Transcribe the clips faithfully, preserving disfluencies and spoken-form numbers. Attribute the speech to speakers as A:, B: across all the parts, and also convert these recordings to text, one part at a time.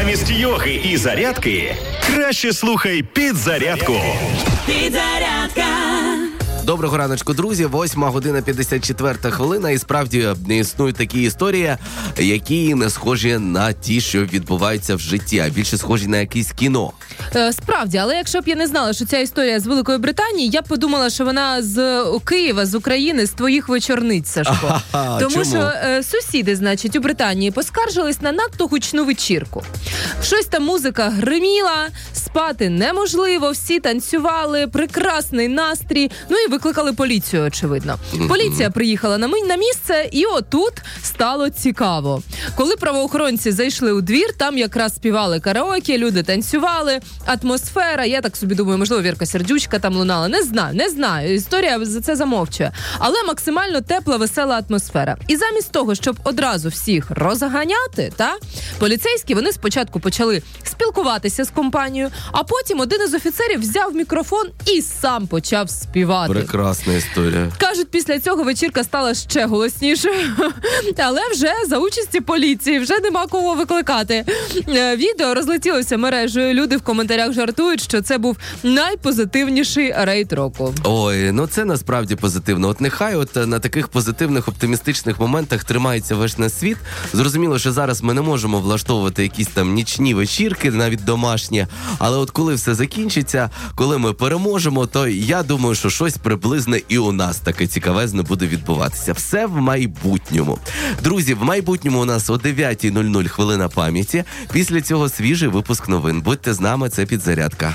A: Замість йоги і зарядки краще слухай «Підзарядку».
B: Підзарядка.
C: Доброго раночку, друзі. Восьма година п'ятдесят четверта хвилина. І справді існують такі історії, які не схожі на ті, що відбуваються в житті, а більше схожі на якесь кіно.
D: Е, справді, але якщо б я не знала, що ця історія з Великої Британії, я б подумала, що вона з Києва, з України, з твоїх вечорниць, Сашко.
C: А-ха,
D: Тому
C: чому?
D: що е, сусіди, значить, у Британії поскаржились на надто гучну вечірку. Щось там музика гриміла, спати неможливо, всі танцювали, прекрасний настрій, ну і викликали поліцію, очевидно. Поліція приїхала на, на місце, і отут стало цікаво. Коли правоохоронці зайшли у двір, там якраз співали караоке, люди танцювали, атмосфера, я так собі думаю, можливо, Вірка Сердючка там лунала, не знаю, не знаю, історія за це замовчує. Але максимально тепла, весела атмосфера. І замість того, щоб одразу всіх розганяти, та, поліцейські, вони спочатку почали спілкуватися з компанією, а потім один із офіцерів взяв мікрофон і сам почав співати.
C: Прекрасна історія.
D: Кажуть, після цього вечірка стала ще голоснішою, але вже за участі поліції, вже нема кого викликати. Відео розлетілося мережею, люди в коментарях жартують, що це був найпозитивніший рейд року.
C: Ой, ну це насправді позитивно. От нехай от на таких позитивних, оптимістичних моментах тримається весь наш світ. Зрозуміло, що зараз ми не можемо влаштовувати якісь там нічні вечірки, навіть домашні, але от коли все закінчиться, коли ми переможемо, то я думаю, що щось приблизне і у нас таке цікавезне буде відбуватися. Все в майбутньому. Друзі, в майбутньому у нас о дев'ята нуль нуль хвилина пам'яті. Після цього свіжий випуск новин. Будьте з нами, це «Підзарядка».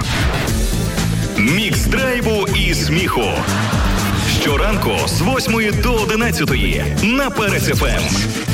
A: Мікс драйву і сміху. Щоранку з восьмої до одинадцятої на Перець еф ем.